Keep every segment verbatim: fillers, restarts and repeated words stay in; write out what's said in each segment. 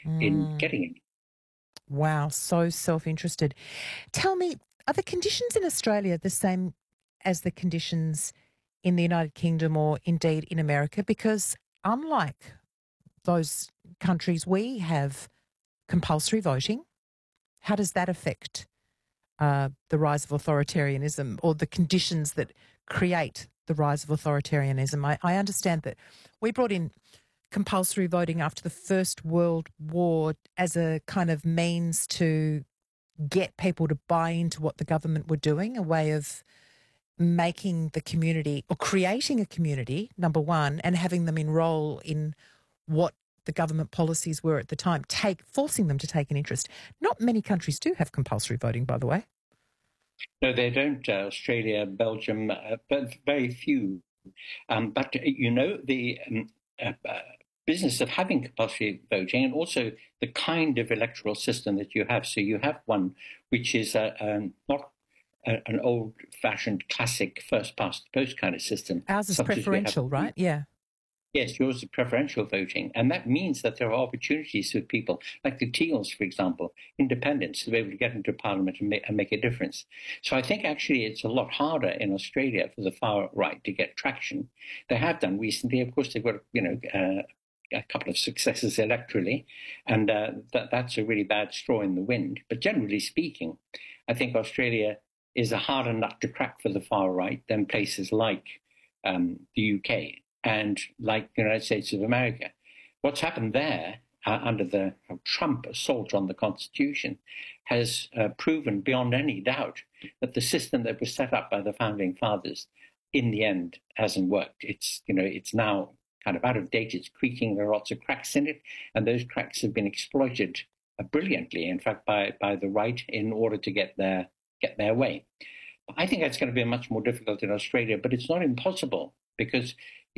in Mm. getting it. Wow, so self-interested. Tell me, are the conditions in Australia the same as the conditions in the United Kingdom or indeed in America? Because unlike those countries, we have compulsory voting. How does that affect uh, the rise of authoritarianism or the conditions that create the rise of authoritarianism? I, I understand that we brought in compulsory voting after the First World War as a kind of means to get people to buy into what the government were doing, a way of making the community or creating a community, number one, and having them enrol in what the government policies were at the time, take forcing them to take an interest. Not many countries do have compulsory voting, by the way. No, they don't. Uh, Australia, Belgium, uh, but very few. Um, but, uh, you know, the um, uh, uh, business of having compulsory voting and also the kind of electoral system that you have. So you have one which is uh, um, not a, an old-fashioned classic first-past-the-post kind of system. Ours is preferential, right? Yeah. Yes, yours is preferential voting. And that means that there are opportunities for people, like the Teals, for example, independents, to be able to get into Parliament and make, and make a difference. So I think actually it's a lot harder in Australia for the far right to get traction. They have done recently. Of course, they've got, you know, uh, a couple of successes electorally, and uh, that, that's a really bad straw in the wind. But generally speaking, I think Australia is a harder nut to crack for the far right than places like um, the U K. And like the United States of America. What's happened there uh, under the Trump assault on the Constitution has uh, proven beyond any doubt that the system that was set up by the founding fathers in the end hasn't worked. It's, you know, it's now kind of out of date. It's creaking. There are lots of cracks in it. And those cracks have been exploited uh, brilliantly, in fact, by, by the right in order to get their, get their way. I think that's going to be much more difficult in Australia, but it's not impossible because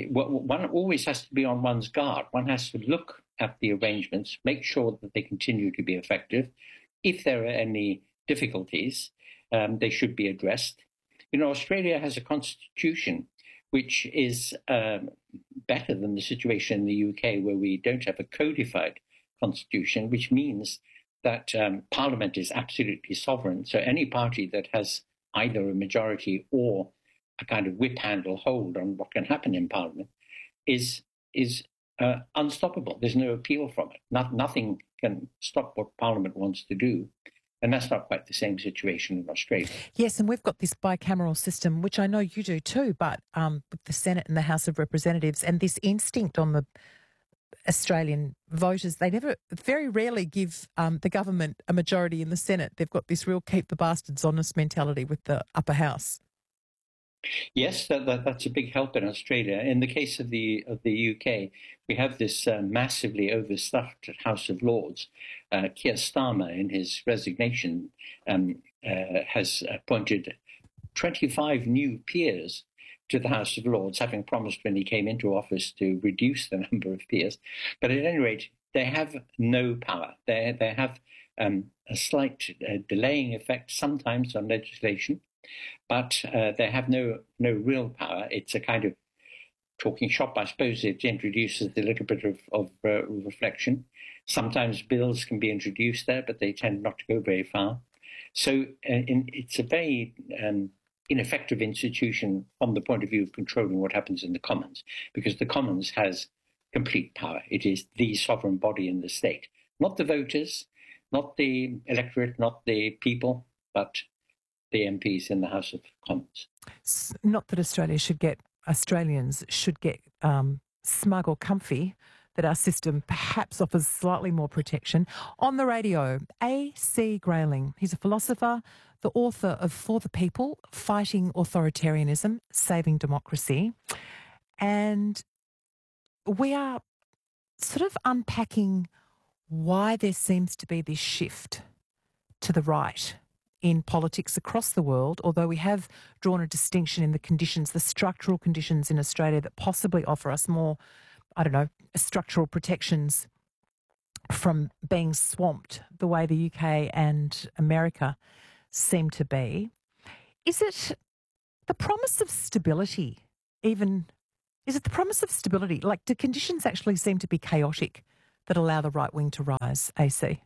one always has to be on one's guard. One has to look at the arrangements, make sure that they continue to be effective. If there are any difficulties, um, they should be addressed. You know, Australia has a constitution which is um, better than the situation in the U K, where we don't have a codified constitution, which means that um, Parliament is absolutely sovereign. So any party that has either a majority or a kind of whip handle hold on what can happen in Parliament is is uh, unstoppable. There's no appeal from it. Not, nothing can stop what Parliament wants to do. And that's not quite the same situation in Australia. Yes, and we've got this bicameral system, which I know you do too, but um, with the Senate and the House of Representatives, and this instinct on the Australian voters, they never, very rarely give um, the government a majority in the Senate. They've got this real keep the bastards honest mentality with the upper house. Yes, that, that, that's a big help in Australia. In the case of the of the U K, we have this uh, massively overstuffed House of Lords. Uh, Keir Starmer, in his resignation, um, uh, has appointed twenty-five new peers to the House of Lords, having promised when he came into office to reduce the number of peers. But at any rate, they have no power. They they have um, a slight uh, delaying effect sometimes on legislation, but uh, they have no no real power. It's a kind of talking shop, I suppose. It introduces a little bit of, of uh, reflection. Sometimes bills can be introduced there, but they tend not to go very far. So uh, in, it's a very um, ineffective institution from the point of view of controlling what happens in the Commons, because the Commons has complete power. It is the sovereign body in the state, not the voters, not the electorate, not the people, but the M Ps in the House of Commons. Not that Australia should get, Australians should get um, smug or comfy, that our system perhaps offers slightly more protection. On the radio, A C Grayling. He's a philosopher, the author of For the People, Fighting Authoritarianism, Saving Democracy. And we are sort of unpacking why there seems to be this shift to the right in politics across the world, although we have drawn a distinction in the conditions, the structural conditions in Australia that possibly offer us more, I don't know, structural protections from being swamped the way the U K and America seem to be. Is it the promise of stability even, is it the promise of stability? Like, do conditions actually seem to be chaotic that allow the right wing to rise, A C?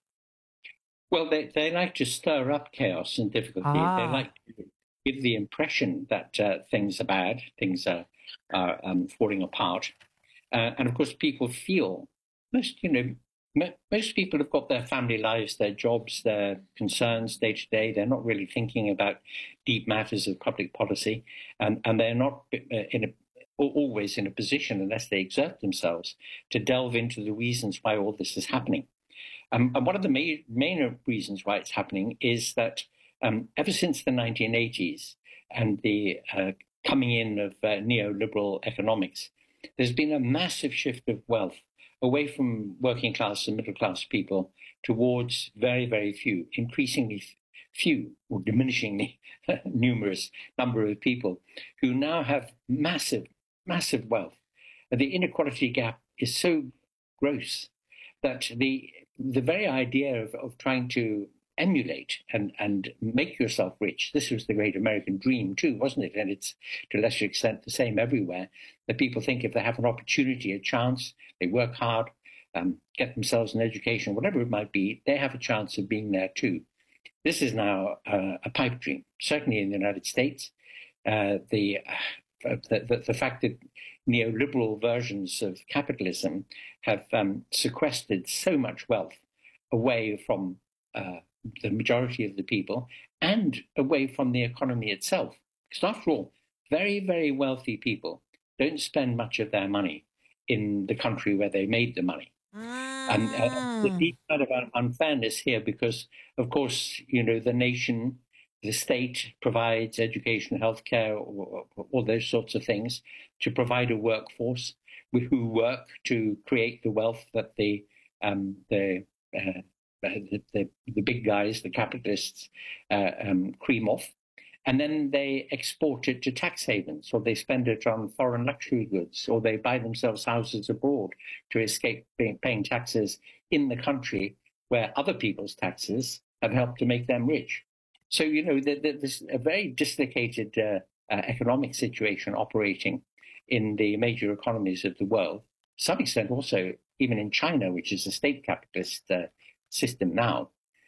Well, they, they like to stir up chaos and difficulty. They Ah, like to give the impression that uh, things are bad, things are, are um, falling apart. Uh, and of course, people feel most, you know, m- most people have got their family lives, their jobs, their concerns day to day. They're not really thinking about deep matters of public policy, and, and they're not uh, in a, always in a position, unless they exert themselves, to delve into the reasons why all this is happening. Um, and one of the main, main reasons why it's happening is that um, ever since the nineteen eighties and the uh, coming in of uh, neoliberal economics, there's been a massive shift of wealth away from working class and middle class people towards very, very few, increasingly few or diminishingly numerous number of people who now have massive, massive wealth. The inequality gap is so gross that the the very idea of, of trying to emulate and, and make yourself rich, this was the great American dream too, wasn't it? And it's to a lesser extent the same everywhere, that people think if they have an opportunity, a chance, they work hard, um, get themselves an education, whatever it might be, they have a chance of being there too. This is now uh, a pipe dream, certainly in the United States. Uh, the, uh, the, the, the fact that neoliberal versions of capitalism have um, sequestered so much wealth away from uh, the majority of the people and away from the economy itself. Because after all, very, very wealthy people don't spend much of their money in the country where they made the money. And uh, the mm, deep kind of unfairness here, because, of course, you know, the nation, the state provides education, healthcare, all those sorts of things to provide a workforce who work to create the wealth that the um, the, uh, the, the the big guys, the capitalists, uh, um, cream off. And then they export it to tax havens, or they spend it on foreign luxury goods, or they buy themselves houses abroad to escape paying, paying taxes in the country where other people's taxes have helped to make them rich. So, you know, there's a very dislocated uh, uh, economic situation operating in the major economies of the world. To some extent, also, even in China, which is a state capitalist uh, system now.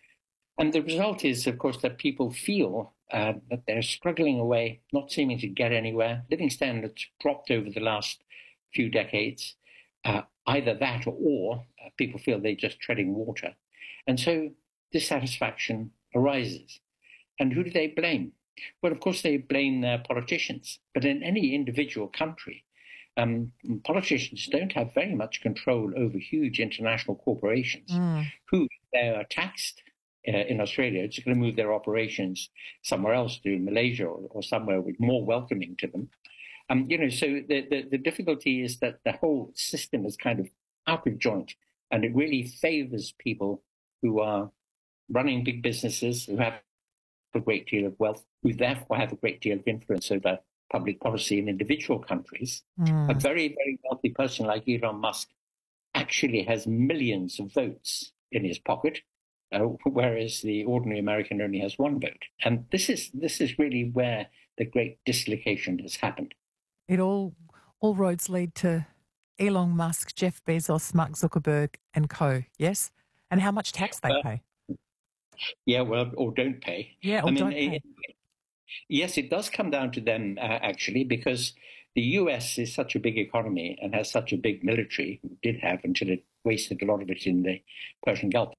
And the result is, of course, that people feel uh, that they're struggling away, not seeming to get anywhere. Living standards dropped over the last few decades. Uh, either that or uh, people feel they're just treading water. And so dissatisfaction arises. And who do they blame? Well, of course, they blame their politicians. But in any individual country, um, politicians don't have very much control over huge international corporations mm. who they are taxed uh, in Australia. It's going to move their operations somewhere else, to Malaysia or, or somewhere with more welcoming to them. Um, you know, so the, the, the difficulty is that the whole system is kind of out of joint, and it really favors people who are running big businesses, who have a great deal of wealth, who therefore have a great deal of influence over public policy in individual countries. Mm. A very, very wealthy person like Elon Musk actually has millions of votes in his pocket, uh, whereas the ordinary American only has one vote. And this is this is really where the great dislocation has happened. It all all roads lead to Elon Musk, Jeff Bezos, Mark Zuckerberg, and co. Yes, and how much tax they Uh, pay? yeah, well, or don't pay. Yeah, or I mean, don't pay. it, yes, it does come down to them, uh, actually, because the U S is such a big economy and has such a big military, did have until it wasted a lot of it in the Persian Gulf.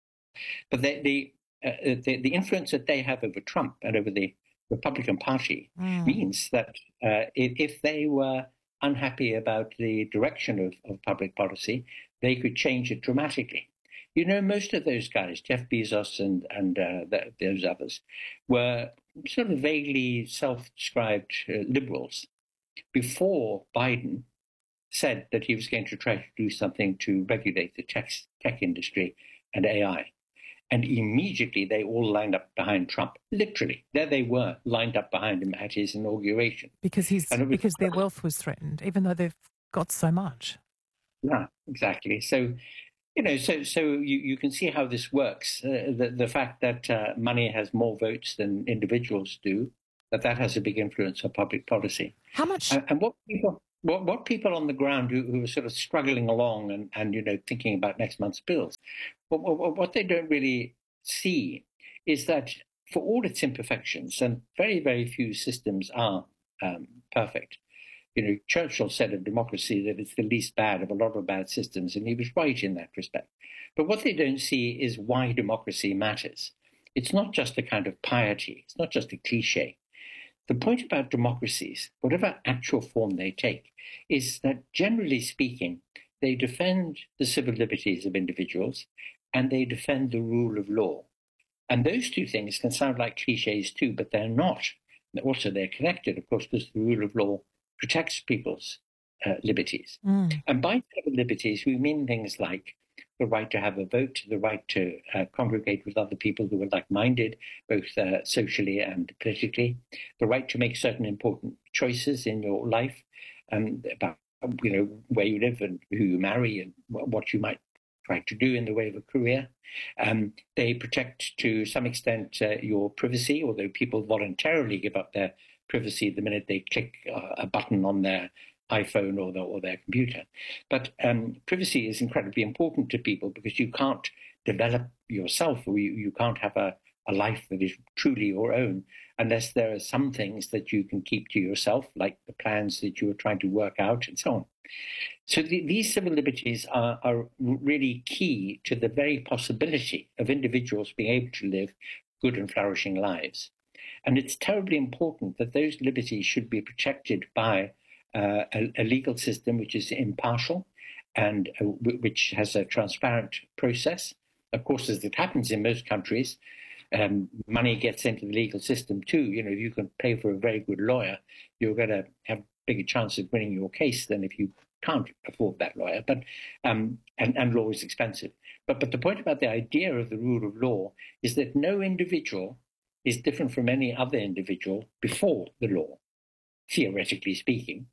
But the, the, uh, the, the influence that they have over Trump and over the Republican Party Mm. means that uh, if, if they were unhappy about the direction of, of public policy, they could change it dramatically. You know, most of those guys, Jeff Bezos and, and uh, the, those others, were sort of vaguely self-described uh, liberals before Biden said that he was going to try to do something to regulate the tech, tech industry and A I. And immediately they all lined up behind Trump. Literally, there they were, lined up behind him at his inauguration. Because he's And it was, because their wealth was threatened, even though they've got so much. yeah, exactly. So, you know, so so you, you can see how this works. Uh, the the fact that uh, money has more votes than individuals do, that that has a big influence on public policy. How much? And, and what people what, what people on the ground who, who are sort of struggling along and, and you know thinking about next month's bills, what, what, what they don't really see is that for all its imperfections, and very very few systems are um, perfect. You know, Churchill said of democracy that it's the least bad of a lot of bad systems, and he was right in that respect. But what they don't see is why democracy matters. It's not just a kind of piety. It's not just a cliche. The point about democracies, whatever actual form they take, is that generally speaking, they defend the civil liberties of individuals and they defend the rule of law. And those two things can sound like cliches too, but they're not. Also, they're connected, of course, because the rule of law protects people's uh, liberties. Mm. And by civil liberties, we mean things like the right to have a vote, the right to uh, congregate with other people who are like-minded, both uh, socially and politically, the right to make certain important choices in your life um, about you know where you live and who you marry and what you might try to do in the way of a career. Um, they protect to some extent uh, your privacy, although people voluntarily give up their privacy the minute they click uh, a button on their iPhone or, the, or their computer. But um, privacy is incredibly important to people because you can't develop yourself, or you, you can't have a, a life that is truly your own unless there are some things that you can keep to yourself, like the plans that you are trying to work out and so on. So the, these civil liberties are, are really key to the very possibility of individuals being able to live good and flourishing lives. And it's terribly important that those liberties should be protected by uh, a, a legal system which is impartial and uh, which has a transparent process. Of course, as it happens in most countries, um, money gets into the legal system too. You know, if you can pay for a very good lawyer, you're going to have a bigger chance of winning your case than if you can't afford that lawyer. But um, and, and law is expensive. But but the point about the idea of the rule of law is that no individual is different from any other individual before the law, theoretically speaking,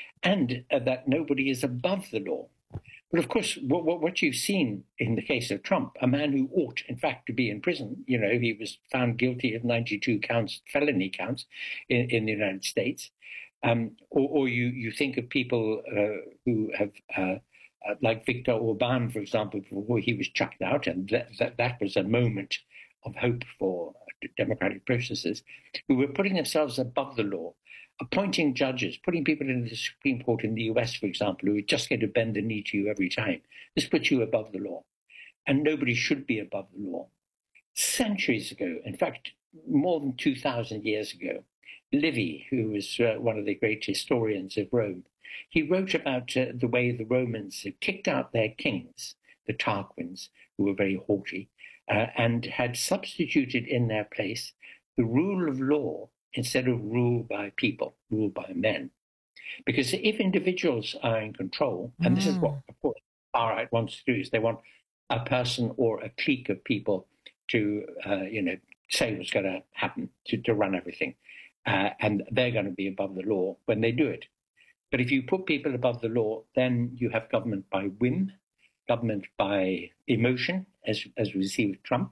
and uh, that nobody is above the law. But of course, what, what, what you've seen in the case of Trump, a man who ought, in fact, to be in prison, you know, he was found guilty of ninety-two counts, felony counts in, in the United States. Um, or, or you, you think of people uh, who have, uh, uh, like Viktor Orban, for example, before he was chucked out, and that, that, that was a moment of hope for democratic processes, who were putting themselves above the law, appointing judges, putting people into the Supreme Court in the U S, for example, who are just going to bend the knee to you every time. This puts you above the law. And nobody should be above the law. Centuries ago, in fact, more than two thousand years ago, Livy, who was uh, one of the great historians of Rome, he wrote about uh, the way the Romans had kicked out their kings, the Tarquins, who were very haughty, uh, and had substituted in their place the rule of law instead of rule by people, rule by men. Because if individuals are in control, and mm. this is what, of course, far right wants to do, is they want a person or a clique of people to, uh, you know, say what's going to happen, to, to run everything. Uh, and they're going to be above the law when they do it. But if you put people above the law, then you have government by whim, government by emotion, as, as we see with Trump.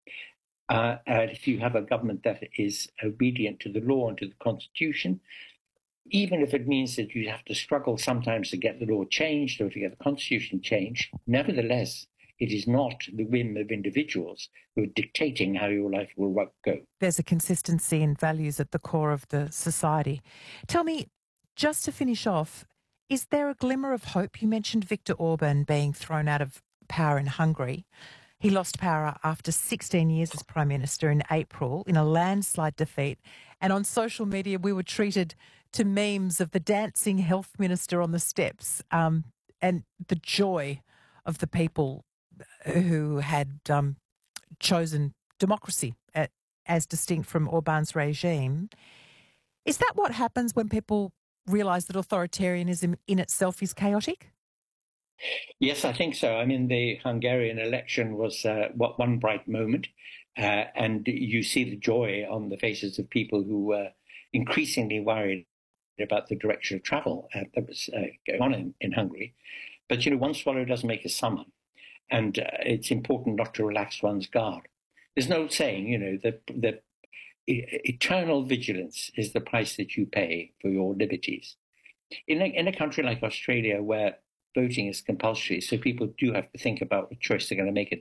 Uh, and if you have a government that is obedient to the law and to the Constitution, even if it means that you have to struggle sometimes to get the law changed or to get the Constitution changed, nevertheless, it is not the whim of individuals who are dictating how your life will go. There's a consistency in values at the core of the society. Tell me, just to finish off, is there a glimmer of hope? You mentioned Viktor Orban being thrown out of power in Hungary. He lost power after sixteen years as Prime Minister in April in a landslide defeat. And on social media, we were treated to memes of the dancing health minister on the steps um, and the joy of the people who had um, chosen democracy at, as distinct from Orban's regime. Is that what happens when people realise that authoritarianism in itself is chaotic? Yes, I think so. I mean, the Hungarian election was uh, what one bright moment, uh, and you see the joy on the faces of people who were increasingly worried about the direction of travel uh, that was uh, going on in, in Hungary. But, you know, one swallow doesn't make a summer, and uh, it's important not to relax one's guard. There's no saying, you know, that that eternal vigilance is the price that you pay for your liberties. In a, in a country like Australia, where voting is compulsory, so people do have to think about the choice they're going to make at